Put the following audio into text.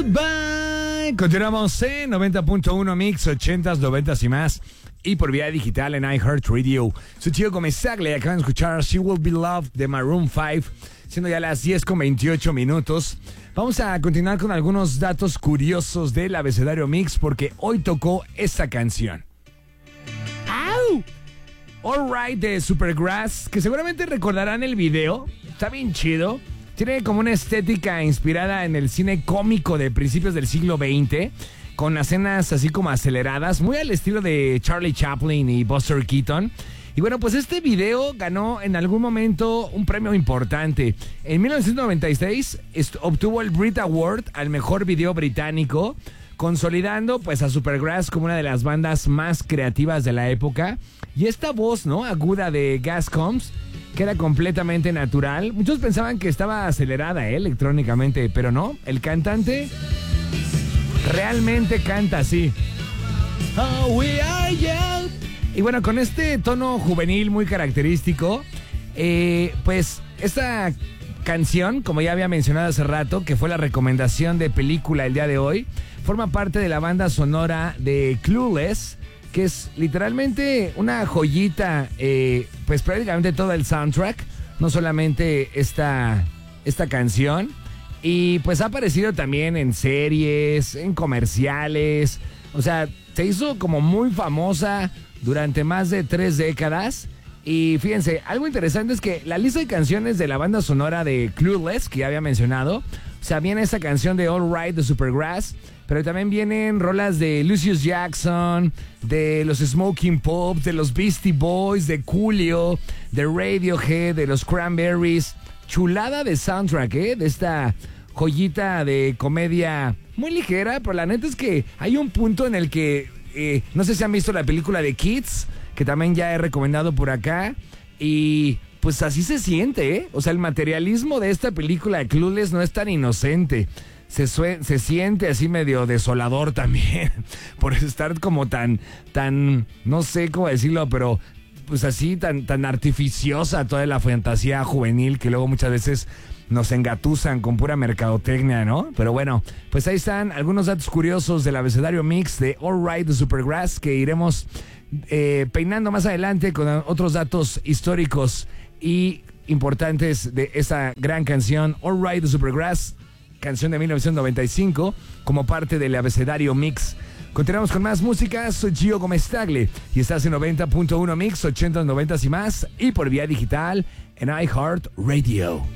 Goodbye. Continuamos en 90.1 Mix, 80s, 90s y más. Y por vía digital en iHeartRadio. Soy Gio Gomez-Tagle. Acaban de escuchar She Will Be Loved de Maroon 5. Siendo ya las 10:28 minutos. Vamos a continuar con algunos datos curiosos del abecedario Mix. Porque hoy tocó esta canción. ¡Au! All Right de Supergrass. Que seguramente recordarán el video. Está bien chido. Tiene como una estética inspirada en el cine cómico de principios del siglo XX, con escenas así como aceleradas, muy al estilo de Charlie Chaplin y Buster Keaton. Y bueno, pues este video ganó en algún momento un premio importante. En 1996 obtuvo el Brit Award al mejor video británico, consolidando pues a Supergrass como una de las bandas más creativas de la época. Y esta voz, ¿no?, aguda de Gas Combs, que era completamente natural. Muchos pensaban que estaba acelerada electrónicamente, pero no. El cantante realmente canta así. Oh, we are young. Y bueno, con este tono juvenil muy característico, pues esta canción, como ya había mencionado hace rato, que fue la recomendación de película el día de hoy, forma parte de la banda sonora de Clueless, que es literalmente una joyita, pues prácticamente todo el soundtrack, no solamente esta canción. Y pues ha aparecido también en series, en comerciales, o sea, se hizo como muy famosa durante más de 3 décadas. Y fíjense, algo interesante es que la lista de canciones de la banda sonora de Clueless, que ya había mencionado, o sea, viene esta canción de All Right de Supergrass, pero también vienen rolas de Lucius Jackson, de los Smoking Popes, de los Beastie Boys, de Coolio, de Radiohead, de los Cranberries. Chulada de soundtrack, de esta joyita de comedia muy ligera, pero la neta es que hay un punto en el que, no sé si han visto la película de Kids, que también ya he recomendado por acá, y pues así se siente, O sea, el materialismo de esta película de Clueless no es tan inocente. Se siente así medio desolador también, por estar como tan, no sé cómo decirlo, pero pues así tan artificiosa toda la fantasía juvenil que luego muchas veces nos engatusan con pura mercadotecnia, ¿no? Pero bueno, pues ahí están algunos datos curiosos del abecedario Mix de All Right de Supergrass, que iremos peinando más adelante con otros datos históricos y importantes de esa gran canción All Right de Supergrass, canción de 1995, como parte del abecedario Mix. Continuamos con más música. Soy Gio Gomez-Tagle y estás en 90.1 Mix, 80s, 90s y más, y por vía digital en iHeartRadio.